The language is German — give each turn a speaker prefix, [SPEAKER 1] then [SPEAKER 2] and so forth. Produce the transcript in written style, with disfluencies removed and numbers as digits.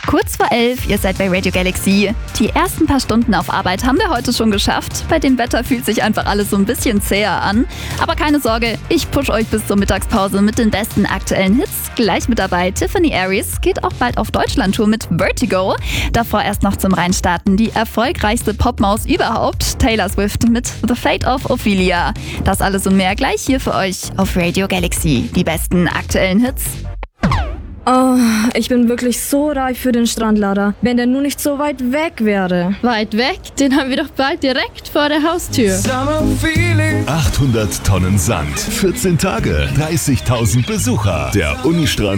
[SPEAKER 1] Kurz vor 11, ihr seid bei Radio Galaxy. Die ersten paar Stunden auf Arbeit haben wir heute schon geschafft. Bei dem Wetter fühlt sich einfach alles so ein bisschen zäher an. Aber keine Sorge, ich push euch bis zur Mittagspause mit den besten aktuellen Hits. Gleich mit dabei Tiffany Aries geht auch bald auf Deutschlandtour mit Vertigo. Davor erst noch zum Reinstarten die erfolgreichste Popmaus überhaupt, Taylor Swift mit The Fate of Ophelia. Das alles und mehr gleich hier für euch auf Radio Galaxy. Die besten aktuellen Hits.
[SPEAKER 2] Oh, ich bin wirklich so reif für den Strandlader. Wenn der nur nicht so weit weg wäre.
[SPEAKER 3] Weit weg? Den haben wir doch bald direkt vor der Haustür.
[SPEAKER 4] 800 Tonnen Sand, 14 Tage, 30.000 Besucher. Der Unistrand